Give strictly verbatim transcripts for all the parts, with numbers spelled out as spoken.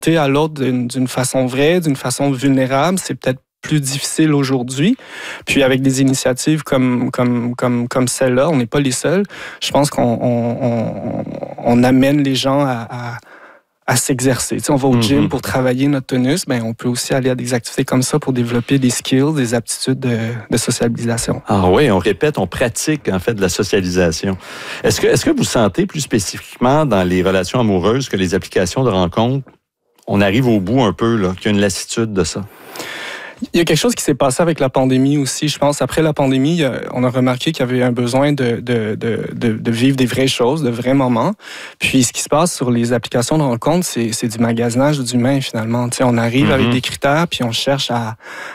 à l'autre d'une, d'une façon vraie, d'une façon vulnérable, c'est peut-être plus difficile aujourd'hui. Puis avec des initiatives comme, comme, comme, comme celle-là, on n'est pas les seuls. Je pense qu'on on, on, on amène les gens à, à, à s'exercer. Tu sais, on va au mm-hmm. gym pour travailler notre tonus, ben, on peut aussi aller à des activités comme ça pour développer des skills, des aptitudes de, de socialisation. Ah oui, on répète, on pratique en fait de la socialisation. Est-ce que, est-ce que vous sentez plus spécifiquement dans les relations amoureuses que les applications de rencontres, on arrive au bout un peu, là, qu'il y a une lassitude de ça? Il y a quelque chose qui s'est passé avec la pandémie aussi. Je pense, après la pandémie, on a remarqué qu'il y avait un besoin de, de, de, de, de vivre des vraies choses, de vrais moments. Puis, ce qui se passe sur les applications de rencontres, c'est, c'est du magasinage d'humains, finalement. Tu sais, on arrive mm-hmm. avec des critères, puis on cherche à,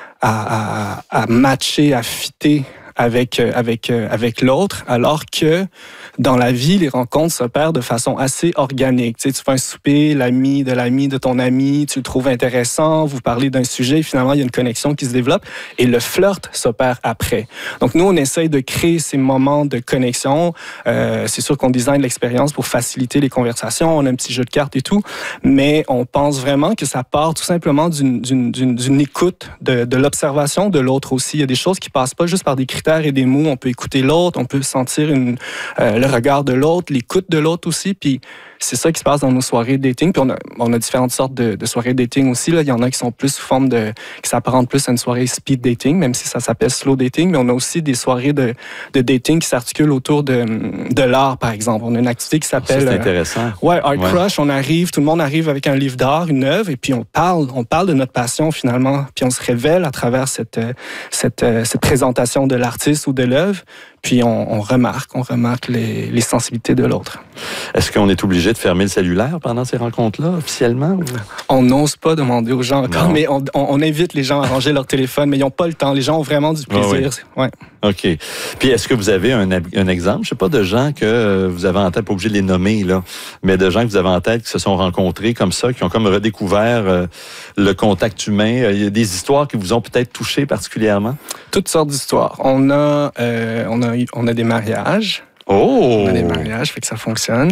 à, à, à matcher, à fitter avec, avec, avec l'autre, alors que dans la vie, les rencontres s'opèrent de façon assez organique. Tu sais, tu fais un souper, l'ami de l'ami de ton ami, tu le trouves intéressant, vous parlez d'un sujet, finalement, il y a une connexion qui se développe et le flirt s'opère après. Donc, nous, on essaye de créer ces moments de connexion. Euh, c'est sûr qu'on design l'expérience pour faciliter les conversations, on a un petit jeu de cartes et tout, mais on pense vraiment que ça part tout simplement d'une, d'une, d'une, d'une écoute, de, de l'observation de l'autre aussi. Il y a des choses qui passent pas juste par des critères et des mots, on peut écouter l'autre, on peut sentir une, euh, le regard de l'autre, l'écoute de l'autre aussi, puis c'est ça qui se passe dans nos soirées de dating. Puis on a, on a différentes sortes de, de soirées de dating aussi. Là. Il y en a qui sont plus sous forme de, qui s'apparentent plus à une soirée speed dating, même si ça s'appelle slow dating. Mais on a aussi des soirées de, de dating qui s'articulent autour de, de l'art, par exemple. On a une activité qui s'appelle... Ça, c'est intéressant. Euh, ouais, Art ouais. Crush. On arrive, tout le monde arrive avec un livre d'art, une œuvre, et puis on parle, on parle de notre passion finalement. Puis on se révèle à travers cette, cette, cette présentation de l'artiste ou de l'œuvre. Puis on, on remarque, on remarque les, les sensibilités de l'autre. Est-ce qu'on est obligé de fermer le cellulaire pendant ces rencontres-là, officiellement? Ou... On n'ose pas demander aux gens encore, non. mais on, on, on invite les gens à ranger leur téléphone, mais ils n'ont pas le temps. Les gens ont vraiment du plaisir. Ah oui. Ouais. OK. Puis est-ce que vous avez un, un exemple, je sais pas, de gens que vous avez en tête, pas obligé de les nommer, là, mais de gens que vous avez en tête qui se sont rencontrés comme ça, qui ont comme redécouvert euh, le contact humain? Il y a des histoires qui vous ont peut-être touché particulièrement? Toutes sortes d'histoires. On a, euh, on a, on a des mariages. Oh! On a des mariages, fait que ça fonctionne.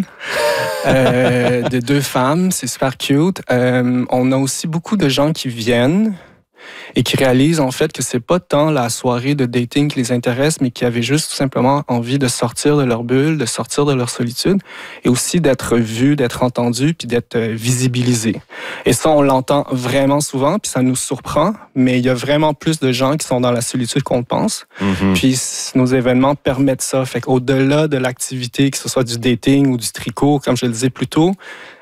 euh, de deux femmes, c'est super cute. Euh, on a aussi beaucoup de gens qui viennent et qui réalisent en fait que c'est pas tant la soirée de dating qui les intéresse, mais qui avaient juste tout simplement envie de sortir de leur bulle, de sortir de leur solitude, et aussi d'être vus, d'être entendus, puis d'être visibilisés. Et ça, on l'entend vraiment souvent, puis ça nous surprend, mais il y a vraiment plus de gens qui sont dans la solitude qu'on le pense. Mm-hmm. Puis nos événements permettent ça. Fait qu'au-delà de l'activité, que ce soit du dating ou du tricot, comme je le disais plus tôt,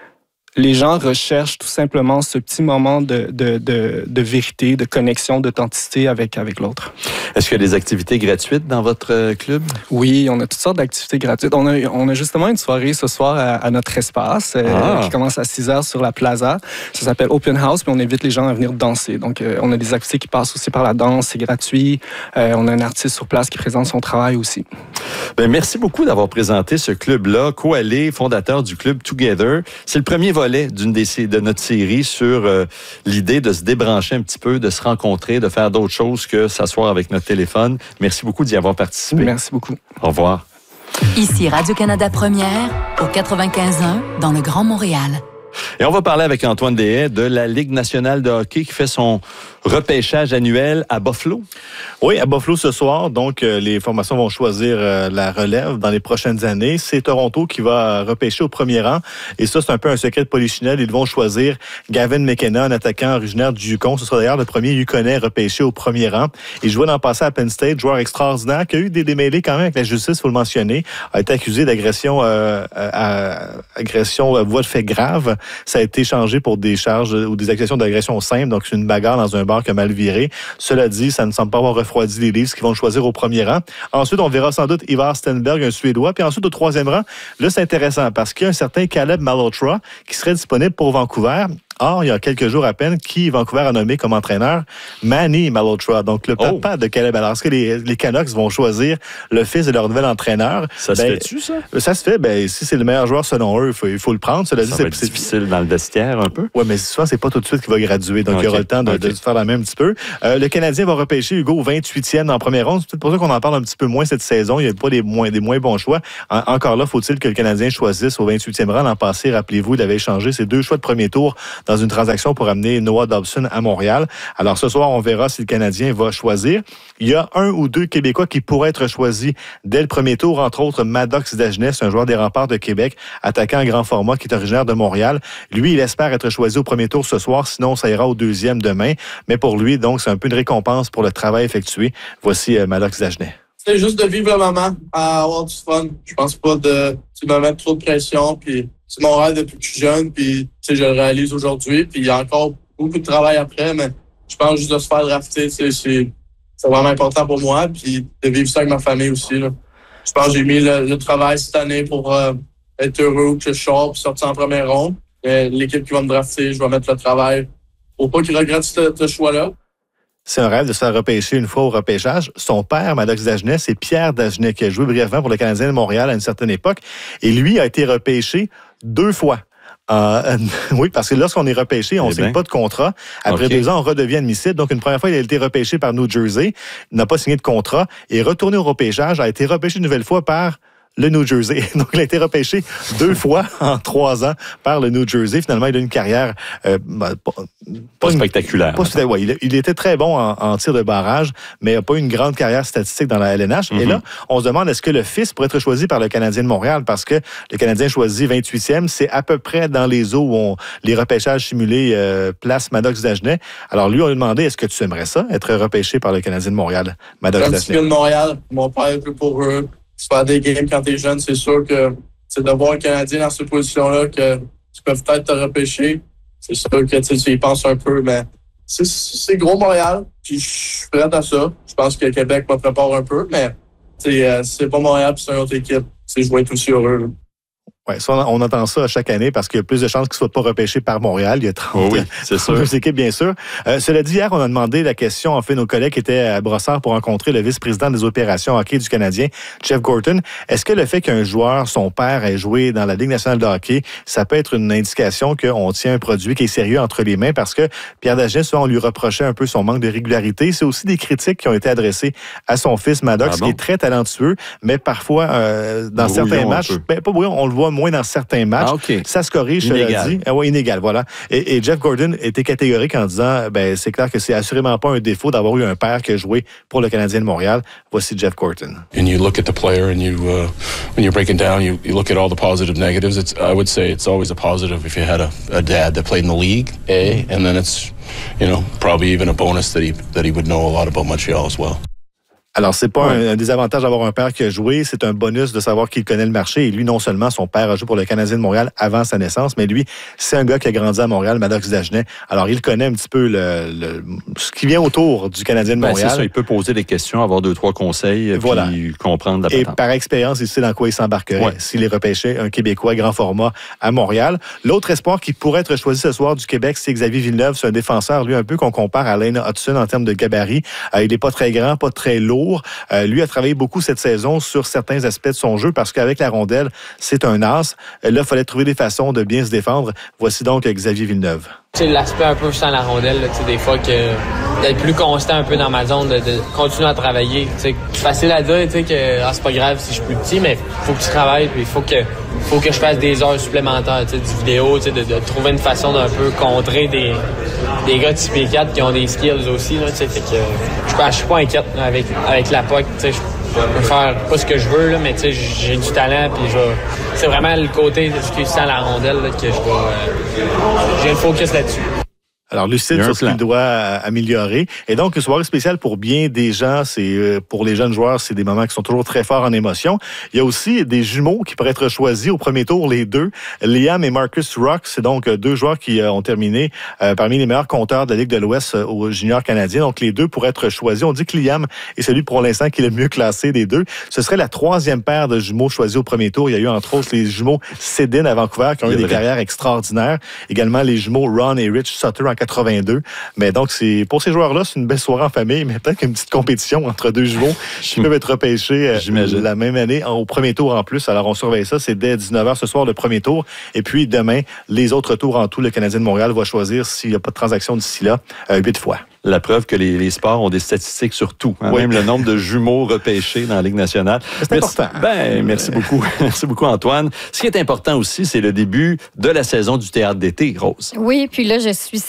les gens recherchent tout simplement ce petit moment de, de, de, de vérité, de connexion, d'authenticité avec, avec l'autre. Est-ce qu'il y a des activités gratuites dans votre club? Oui, on a toutes sortes d'activités gratuites. On a, on a justement une soirée ce soir à, à notre espace ah. euh, qui commence à six heures sur la plaza. Ça s'appelle Open House, puis on invite les gens à venir danser. Donc, euh, on a des activités qui passent aussi par la danse, c'est gratuit. Euh, on a un artiste sur place qui présente son travail aussi. Bien, merci beaucoup d'avoir présenté ce club-là. Coalé, fondateur du club Together. C'est le premier volet d'une des, de notre série sur euh, l'idée de se débrancher un petit peu, de se rencontrer, de faire d'autres choses que s'asseoir avec notre téléphone. Merci beaucoup d'y avoir participé. Merci beaucoup. Au revoir. Ici Radio-Canada Première, au quatre-vingt-quinze un, dans le Grand Montréal. Et on va parler avec Antoine Deshaies de la Ligue nationale de hockey qui fait son repêchage annuel à Buffalo. Oui, à Buffalo ce soir. Donc, euh, les formations vont choisir euh, la relève dans les prochaines années. C'est Toronto qui va repêcher au premier rang. Et ça, c'est un peu un secret de polichinelle. Ils vont choisir Gavin McKenna, un attaquant originaire du Yukon. Ce sera d'ailleurs le premier Yukonais repêché au premier rang. Il jouait dans le passé à Penn State, joueur extraordinaire, qui a eu des démêlés quand même avec la justice, il faut le mentionner. A été accusé d'agression, euh, à, à, agression à voie de fait grave. Ça a été changé pour des charges ou des accusations d'agression simple. Donc, c'est une bagarre dans un bar qui a mal viré. Cela dit, ça ne semble pas avoir refroidi les Leafs qui vont le choisir au premier rang. Ensuite, on verra sans doute Ivar Stenberg, un Suédois. Puis ensuite, au troisième rang, là, c'est intéressant parce qu'il y a un certain Caleb Malhotra qui serait disponible pour Vancouver. Or, il y a quelques jours à peine, qui Vancouver a nommé comme entraîneur Manny Malhotra, donc le papa oh. de Caleb. Alors, est-ce que les, les Canucks vont choisir le fils de leur nouvel entraîneur? Ça ben, se fait-tu, ça? Ça se fait. Ben, si c'est le meilleur joueur selon eux, il faut, il faut le prendre. Cela ça dit, va c'est, être c'est difficile dans le vestiaire un peu. Oui, mais souvent, c'est pas tout de suite qu'il va graduer. Donc, okay. il y aura le temps de, okay. de faire la même un petit peu. Euh, le Canadien va repêcher Hugo au vingt-huitième dans la première ronde. C'est peut-être pour ça qu'on en parle un petit peu moins cette saison. Il n'y a pas des moins, des moins bons choix. En, encore là, faut-il que le Canadien choisisse au vingt-huitième rang. L'an passé, rappelez-vous, il avait échangé ses deux choix de premier tour dans dans une transaction pour amener Noah Dobson à Montréal. Alors ce soir, on verra si le Canadien va choisir. Il y a un ou deux Québécois qui pourraient être choisis dès le premier tour, entre autres Maddox Dagenet, un joueur des Remparts de Québec, attaquant en grand format qui est originaire de Montréal. Lui, il espère être choisi au premier tour ce soir, sinon ça ira au deuxième demain. Mais pour lui, donc, c'est un peu une récompense pour le travail effectué. Voici euh, Maddox Dagenet. C'est juste de vivre le moment, à avoir du fun. Je pense pas de me mettre trop de pression. Puis c'est mon rêve depuis que je suis jeune, puis je le réalise aujourd'hui. Puis il y a encore beaucoup de travail après, mais je pense juste de se faire drafter, c'est, c'est vraiment important pour moi. Puis de vivre ça avec ma famille aussi. Là. Je pense que j'ai mis le, le travail cette année pour euh, être heureux que je sorte, puis sortir en première ronde. Et l'équipe qui va me drafter, je vais mettre le travail pour pas qu'ils regrettent ce, ce choix-là. C'est un rêve de se faire repêcher une fois au repêchage. Son père, Maddox Dagenet, c'est Pierre Dagenet, qui a joué brièvement pour le Canadien de Montréal à une certaine époque. Et lui a été repêché deux fois. Euh, oui, parce que lorsqu'on est repêché, on ne signe pas de contrat. Après okay. deux ans, on redevient admissible. Donc, une première fois, il a été repêché par New Jersey. Il n'a pas signé de contrat. Et retourné au repêchage, a été repêché une nouvelle fois par le New Jersey. Donc, il a été repêché deux fois en trois ans par le New Jersey. Finalement, il a une carrière euh, pas, pas, pas spectaculaire. Pas, hein. ouais, il, il était très bon en, en tir de barrage, mais il n'a pas eu une grande carrière statistique dans la L N H. Mm-hmm. Et là, on se demande, est-ce que le fils pourrait être choisi par le Canadien de Montréal? Parce que le Canadien choisi vingt-huitième, c'est à peu près dans les eaux où on, les repêchages simulés euh, placent Maddox Dagenet. Alors, lui, on lui a demandé, est-ce que tu aimerais ça, être repêché par le Canadien de Montréal? Maddox Dagenet. Un petit peu de Montréal, mon père est plus pour eux. Se faire des games quand t'es jeune, c'est sûr que c'est de voir un Canadien dans cette position-là que tu peux peut-être te repêcher. C'est sûr que tu y penses un peu, mais c'est, c'est gros Montréal, puis je suis prêt à ça. Je pense que Québec me prépare un peu, mais euh, c'est pas Montréal puis c'est une autre équipe. Je vais être aussi heureux. Oui, on entend ça chaque année parce qu'il y a plus de chances qu'il ne soit pas repêché par Montréal. Il y a trente, oh oui, c'est sûr. trente-deux équipes, bien sûr. Euh, cela dit, hier, on a demandé la question, en fait, nos collègues étaient à Brossard pour rencontrer le vice-président des opérations hockey du Canadien, Jeff Gorton. Est-ce que le fait qu'un joueur, son père, ait joué dans la Ligue nationale de hockey, ça peut être une indication qu'on tient un produit qui est sérieux entre les mains? Parce que Pierre Dagenet, souvent, on lui reprochait un peu son manque de régularité. C'est aussi des critiques qui ont été adressées à son fils Maddox, ah bon? qui est très talentueux, mais parfois, euh, dans brouillon certains matchs, ben, pas brouillon, on le voit moins dans certains matchs. Ah, okay. Ça se corrige, je l'ai dit. Ah, oui, inégal, voilà. Et, et Jeff Gorton était catégorique en disant, ben, c'est clair que c'est assurément pas un défaut d'avoir eu un père qui a joué pour le Canadien de Montréal. Voici Jeff Gorton. And you look at the player and you, uh, when you're breaking down, you, you look at all the positive negatives. It's, I would say it's always a positive if you had a, a dad that played in the league, A, and then it's, you know, probably even a bonus that he, that he would know a lot about Montreal as well. Alors, c'est pas ouais. un, un désavantage d'avoir un père qui a joué, c'est un bonus de savoir qu'il connaît le marché. Et lui, non seulement son père a joué pour le Canadien de Montréal avant sa naissance, mais lui, c'est un gars qui a grandi à Montréal, Maddox Dagenet. Alors, il connaît un petit peu le, le, ce qui vient autour du Canadien de Montréal. Ben, c'est ça, il peut poser des questions, avoir deux, trois conseils, voilà. puis comprendre la patente. Et par expérience, il sait dans quoi il s'embarquerait ouais. s'il est repêché un Québécois grand format à Montréal. L'autre espoir qui pourrait être choisi ce soir du Québec, c'est Xavier Villeneuve. C'est un défenseur, lui, un peu qu'on compare à Lane Hudson en termes de gabarit. Euh, il n'est pas très grand, pas très lourd. Euh, lui a travaillé beaucoup cette saison sur certains aspects de son jeu parce qu'avec la rondelle, c'est un as. Là, il fallait trouver des façons de bien se défendre. Voici donc Xavier Villeneuve. C'est l'aspect un peu sans la rondelle, là, des fois que d'être plus constant un peu dans ma zone, de, de continuer à travailler. C'est facile à dire que ah, c'est pas grave si je suis plus petit, mais faut que tu travailles puis il faut que faut que je fasse des heures supplémentaires, du vidéo, de, de trouver une façon d'un peu contrer des, des gars de six pieds quatre qui ont des skills aussi. Là, fait que je, je suis pas inquiète là, avec, avec la P O C. Je peux faire pas ce que je veux, là, mais j'ai du talent puis je vais... C'est vraiment le côté de ce qui est sans la rondelle là, que je vais... Euh, j'ai le focus là-dessus. Alors, lucide sur ce qu'il doit améliorer. Et donc, une soirée spéciale pour bien des gens, c'est pour les jeunes joueurs, c'est des moments qui sont toujours très forts en émotion. Il y a aussi des jumeaux qui pourraient être choisis au premier tour, les deux. Liam et Marcus Rock, c'est donc deux joueurs qui ont terminé euh, parmi les meilleurs compteurs de la Ligue de l'Ouest euh, aux juniors canadiens. Donc, les deux pourraient être choisis. On dit que Liam est celui pour l'instant qui est le mieux classé des deux. Ce serait la troisième paire de jumeaux choisis au premier tour. Il y a eu, entre autres, les jumeaux Sedin à Vancouver qui ont eu des carrières extraordinaires. Également, les jumeaux Ron et Rich Sutter en quatre-vingt-deux. Mais donc, c'est pour ces joueurs-là, c'est une belle soirée en famille, mais peut-être qu'une petite compétition entre deux jumeaux qui peuvent être repêchés euh, la même année, au premier tour en plus. Alors, on surveille ça. C'est dès dix-neuf heures ce soir, le premier tour. Et puis, demain, les autres tours en tout, le Canadien de Montréal va choisir, s'il n'y a pas de transaction d'ici là, euh, huit fois. la preuve que les, les sports ont des statistiques sur tout. Hein, oui. Même le nombre de jumeaux repêchés dans la Ligue nationale. C'est merci, important. Ben, merci beaucoup. Merci beaucoup, Antoine. Ce qui est important aussi, c'est le début de la saison du théâtre d'été, Rose. Oui, puis là, je suis